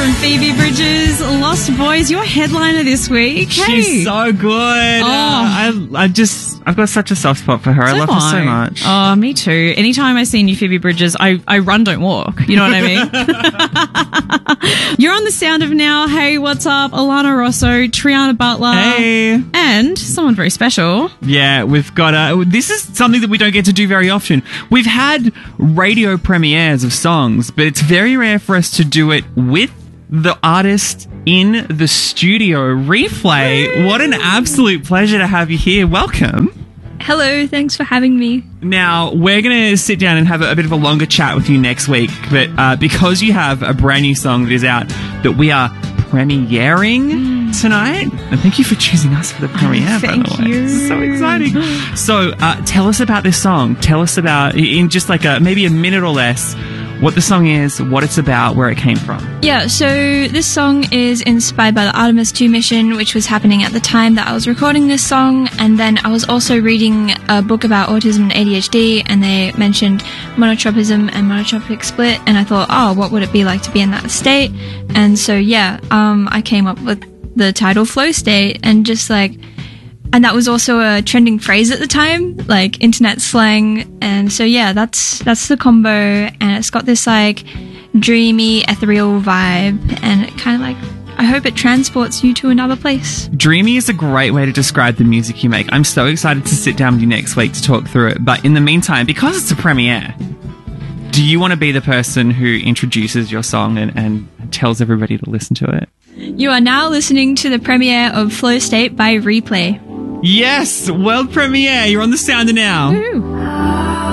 from Phoebe Bridgers, Lost Boys, your headliner this week. Hey. She's so good. I've got such a soft spot for her. I love her so much. Oh, me too. Anytime I see new Phoebe Bridgers, I run, don't walk. You know what I mean? You're on the Sound of Now. Hey, what's up? Alana Rosso, Triana Butler. Hey. And someone very special. Yeah, we've got this is something that we don't get to do very often. We've had radio premieres of songs, but it's very rare for us to do it with the artist in the studio. Replay, what an absolute pleasure to have you here. Welcome. Hello, thanks for having me. Now, we're going to sit down and have a bit of a longer chat with you next week, but because you have a brand new song that is out that we are premiering tonight, and thank you for choosing us for the premiere, by the way. Thank you. So exciting. So, tell us about this song. Tell us about, in just like maybe a minute or less, what the song is, what it's about, where it came from. Yeah, so this song is inspired by the Artemis 2 mission, which was happening at the time that I was recording this song. And then I was also reading a book about autism and ADHD, and they mentioned monotropism and monotropic split. And I thought, oh, what would it be like to be in that state? And so, yeah, I came up with the title Flow State, and just like, and that was also a trending phrase at the time, like internet slang. And so, yeah, that's the combo. And it's got this like dreamy, ethereal vibe. And it kind of like, I hope it transports you to another place. Dreamy is a great way to describe the music you make. I'm so excited to sit down with you next week to talk through it. But in the meantime, because it's a premiere, do you want to be the person who introduces your song and tells everybody to listen to it? You are now listening to the premiere of Flow State by Replay. Yes, world premiere. You're on the Sounder now. Woo.